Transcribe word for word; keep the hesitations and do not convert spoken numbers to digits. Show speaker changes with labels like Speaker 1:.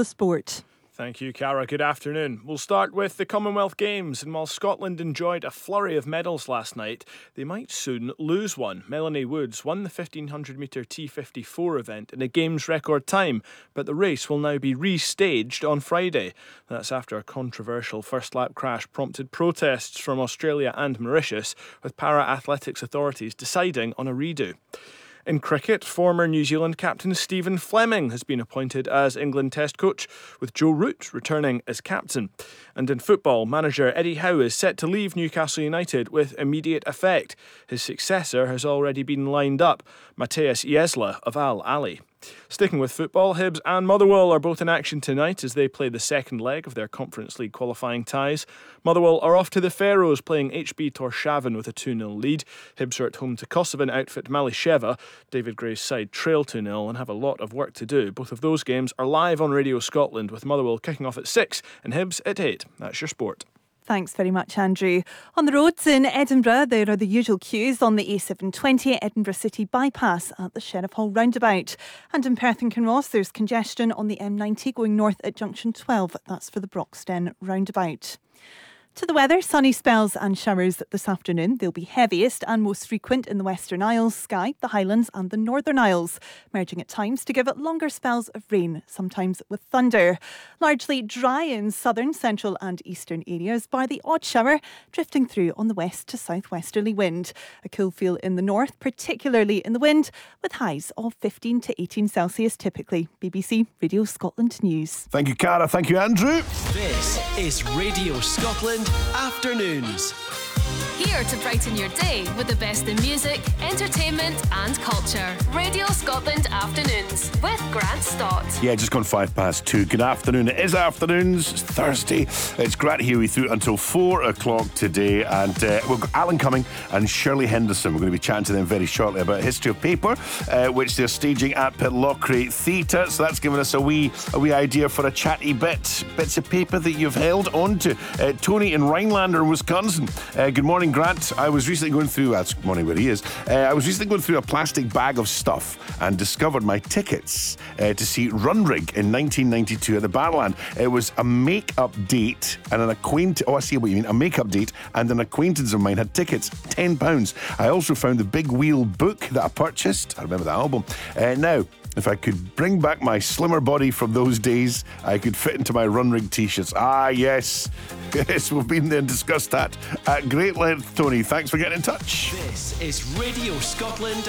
Speaker 1: the sport.
Speaker 2: Thank you, Cara. Good afternoon. We'll start with the Commonwealth Games, and while Scotland enjoyed a flurry of medals last night, they might soon lose one. Melanie Woods won the fifteen hundred metre T fifty-four event in a Games record time, but the race will now be restaged on Friday. That's after a controversial first lap crash prompted protests from Australia and Mauritius, with para-athletics authorities deciding on a redo. In cricket, former New Zealand captain Stephen Fleming has been appointed as England Test coach, with Joe Root returning as captain. And in football, manager Eddie Howe is set to leave Newcastle United with immediate effect. His successor has already been lined up, Matthias Jesla of Al Ahly. Sticking with football, Hibs and Motherwell are both in action tonight as they play the second leg of their Conference League qualifying ties. Motherwell are off to the Faroes playing H B Tórshavn with a two nil lead. Hibs are at home to Kosovan outfit Malisheva. David Gray's side trail two nil and have a lot of work to do. Both of those games are live on Radio Scotland, with Motherwell kicking off at six and Hibs at eight. That's your sport.
Speaker 1: Thanks very much, Andrew. On the roads in Edinburgh, there are the usual queues on the A seven twenty Edinburgh City bypass at the Sheriff Hall roundabout. And in Perth and Kinross, there's congestion on the M ninety going north at junction twelve. That's for the Broxton roundabout. To the weather, sunny spells and showers this afternoon. They'll be heaviest and most frequent in the Western Isles, Skye, the Highlands and the Northern Isles, merging at times to give it longer spells of rain, sometimes with thunder. Largely dry in southern, central and eastern areas, bar the odd shower drifting through on the west to southwesterly wind. A cool feel in the north, particularly in the wind, with highs of fifteen to eighteen Celsius typically. B B C Radio Scotland News.
Speaker 3: Thank you, Cara. Thank you, Andrew.
Speaker 4: This is Radio Scotland Afternoons.
Speaker 5: Here to brighten your day with the best in music, entertainment and culture. Radio Scotland Afternoons with Grant Stott.
Speaker 3: Yeah, just gone five past two. Good afternoon. It is afternoons. It's Thursday. It's Grant here with you until four o'clock today. And uh, we've got Alan Cumming and Shirley Henderson. We're going to be chatting to them very shortly about History of Paper, uh, which they're staging at Pitlochry Theatre. So that's given us a wee a wee idea for a chatty bit. Bits of paper that you've held onto. Uh, Tony in Rhinelander, Wisconsin. Uh, good morning, Grant. I was recently going through, that's good morning where he is, uh, I was recently going through a plastic bag of stuff and discovered my tickets uh, to see Runrig in nineteen ninety-two at the Barrowland. It was a make-up date and an acquaintance, oh I see what you mean, a make-up date and an acquaintance of mine had tickets, ten pounds. I also found the Big Wheel book that I purchased. I remember that album. Uh, now, if I could bring back my slimmer body from those days, I could fit into my Runrig t-shirts. Ah, yes. Yes, we've been there and discussed that at great length, Tony. Thanks for getting in touch.
Speaker 4: This is Radio Scotland